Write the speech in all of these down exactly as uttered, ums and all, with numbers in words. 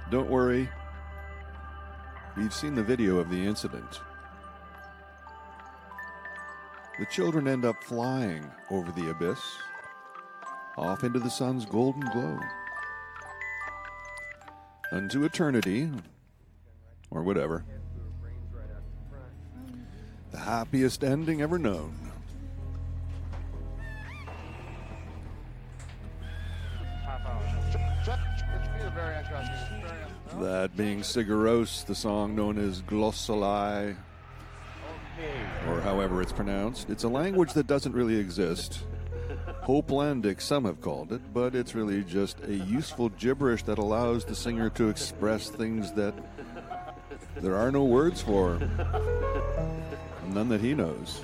Don't worry. We've seen the video of the incident. The children end up flying over the abyss, off into the sun's golden glow, unto eternity, or whatever. The happiest ending ever known. That being Sigur Rós, the song known as Glossalai, or however it's pronounced. It's a language that doesn't really exist. Hopelandic, some have called it, but it's really just a useful gibberish that allows the singer to express things that there are no words for. None that he knows.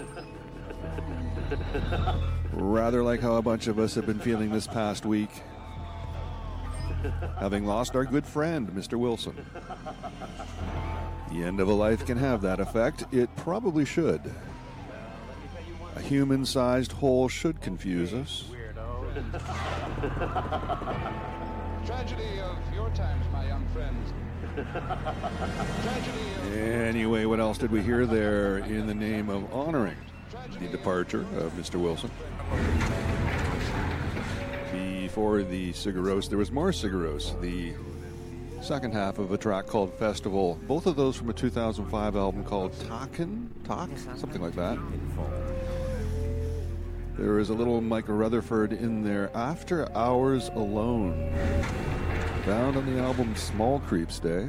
Rather like how a bunch of us have been feeling this past week, having lost our good friend, Mister Wilson. The end of a life can have that effect. It probably should. A human-sized hole should confuse us. Tragedy of your times, my young friends. Tragedy of... Anyway, what else did we hear there in the name of honoring the departure of Mister Wilson? Before the Sigur Rós, there was more Sigur Rós, the second half of a track called Festival. Both of those from a two thousand five album called Taken? Talk? Something like that. There is a little Micah Rutherford in there, After Hours Alone, found on the album Small Creeps Day.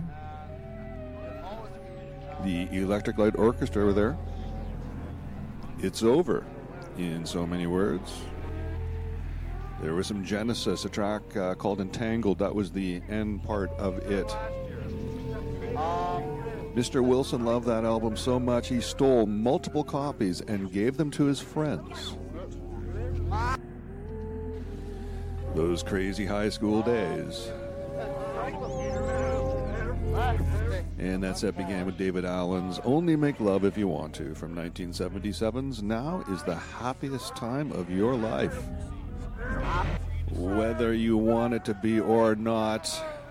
The Electric Light Orchestra were there. It's Over, in so many words. There was some Genesis, a track uh, called Entangled. That was the end part of it. Mister Wilson loved that album so much he stole multiple copies and gave them to his friends. Those crazy high school days. And that set began with David Allen's Only Make Love If You Want To from nineteen seventy-seven's Now Is the Happiest Time of Your Life. Whether you want it to be or not.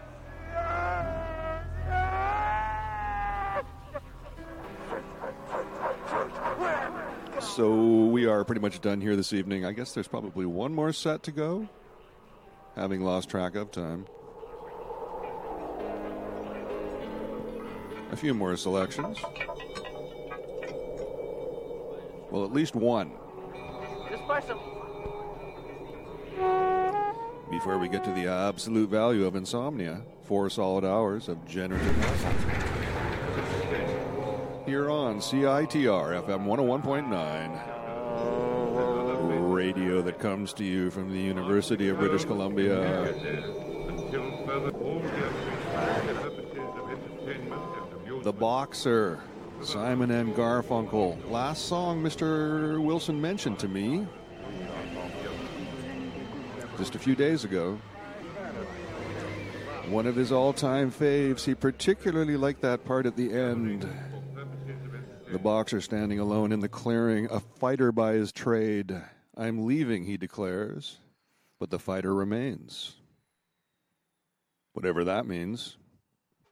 So we are pretty much done here this evening. I guess there's probably one more set to go, having lost track of time. A few more selections. Well, at least one. Just by some... Before we get to the absolute value of Insomnia, four solid hours of generative muscle. Here on C I T R F M one oh one point nine, radio that comes to you from the University of British Columbia. The Boxer, Simon and Garfunkel. Last song Mister Wilson mentioned to me just a few days ago. One of his all-time faves. He particularly liked that part at the end. The Boxer standing alone in the clearing, a fighter by his trade. I'm leaving, he declares, but the fighter remains. Whatever that means.